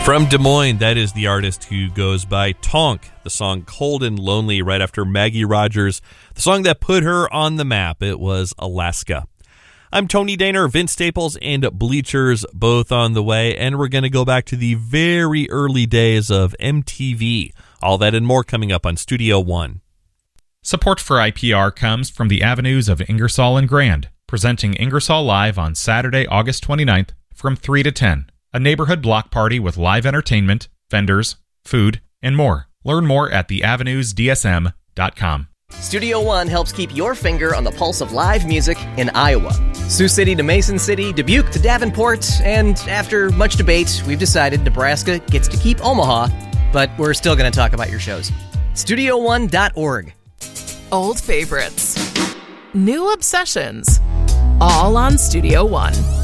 From Des Moines, that is the artist who goes by Tonk. The song Cold and Lonely, right after Maggie Rogers. The song that put her on the map, it was Alaska. I'm Tony Daner, Vince Staples, and Bleachers both on the way, and we're going to go back to the very early days of MTV. All that and more coming up on Studio One. Support for IPR comes from the Avenues of Ingersoll and Grand, presenting Ingersoll Live on Saturday, August 29th from 3 to 10. A neighborhood block party with live entertainment, vendors, food, and more. Learn more at theavenusdsm.com. Studio One helps keep your finger on the pulse of live music in Iowa. Sioux City to Mason City, Dubuque to Davenport, and after much debate, we've decided Nebraska gets to keep Omaha, but we're still going to talk about your shows. StudioOne.org. Old favorites. New obsessions. All on Studio One.